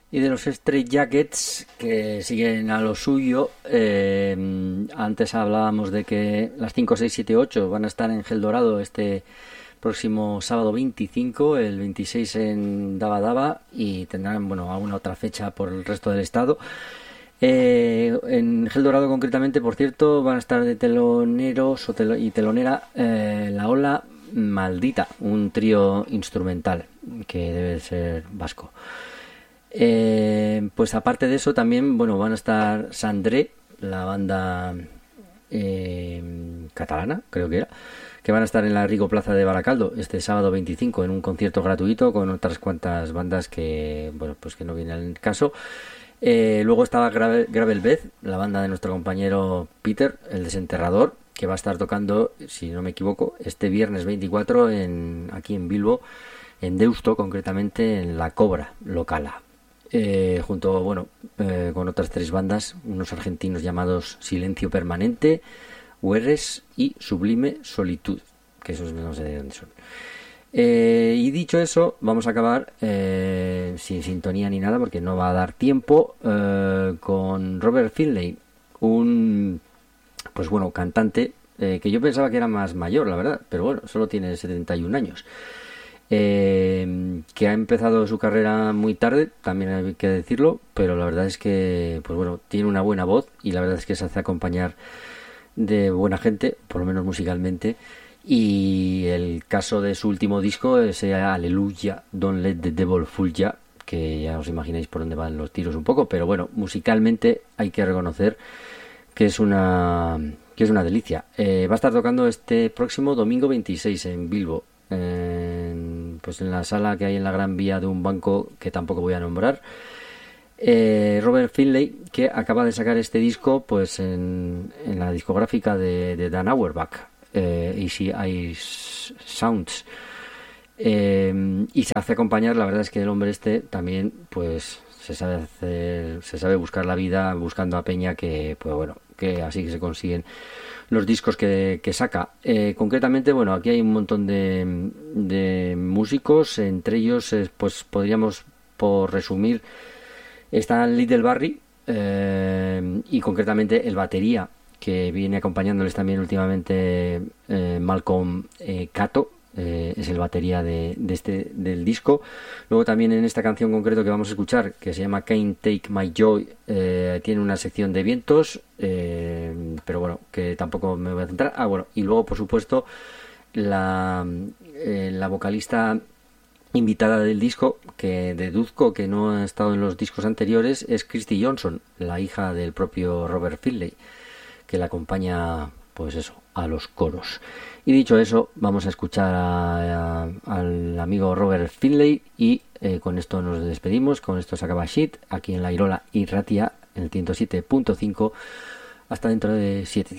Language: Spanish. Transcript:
Y de los Straight Jackets, que siguen a lo suyo. Antes hablábamos de que las 5, 6, 7, 8 van a estar en Gel Dorado este próximo sábado 25, el 26 en Daba Daba, y tendrán, bueno, alguna otra fecha por el resto del estado. En Gel Dorado concretamente, por cierto, van a estar de teloneros y telonera La Ola Maldita, un trío instrumental que debe ser vasco. Pues aparte de eso también, bueno, van a estar Sandré, la banda catalana, creo que van a estar en la Rico Plaza de Baracaldo este sábado 25 en un concierto gratuito con otras cuantas bandas que, bueno, pues que no viene al caso. Luego estaba Gravel Beth, la banda de nuestro compañero Peter, el desenterrador, que va a estar tocando, si no me equivoco, este viernes 24 aquí en Bilbo, en Deusto, concretamente en La Cobra, Locala. Junto, bueno, con otras 3 bandas, unos argentinos llamados Silencio Permanente, Huerres y Sublime Solitud, que esos no sé de dónde son. Y dicho eso, vamos a acabar sin sintonía ni nada porque no va a dar tiempo, con Robert Finlay, un, pues bueno, cantante que yo pensaba que era más mayor, la verdad, pero bueno, solo tiene 71 años. Que ha empezado su carrera muy tarde, también hay que decirlo, pero la verdad es que, pues bueno, tiene una buena voz y la verdad es que se hace acompañar de buena gente, por lo menos musicalmente. Y el caso de su último disco es Aleluya, Don't Let the Devil Fool Ya, que ya os imagináis por dónde van los tiros un poco, pero bueno, musicalmente hay que reconocer que es una delicia. Va a estar tocando este próximo domingo 26 en Bilbo, pues en la sala que hay en la Gran Vía de un banco que tampoco voy a nombrar. Robert Finlay, que acaba de sacar este disco pues en la discográfica de Dan Auerbach, Easy Eyes Sounds, y se hace acompañar. La verdad es que el hombre este también pues se sabe buscar la vida buscando a peña, que pues bueno, que así que se consiguen los discos que saca. Concretamente, bueno, aquí hay un montón de músicos, entre ellos pues podríamos, por resumir, está Little Barry, y concretamente el batería que viene acompañándoles también últimamente, Malcolm Cato, es el batería del disco. Luego también en esta canción concreto que vamos a escuchar, que se llama Can't Take My Joy, tiene una sección de vientos, pero bueno, que tampoco me voy a centrar. Bueno, y luego por supuesto la vocalista invitada del disco, que deduzco que no ha estado en los discos anteriores, es Christy Johnson, la hija del propio Robert Finlay, que la acompaña, pues eso, a los coros. Y dicho eso, vamos a escuchar al amigo Robert Finlay y con esto nos despedimos. Con esto se acaba Shit aquí en la Irola y Ratia en el 107.5. Hasta dentro de 7 días.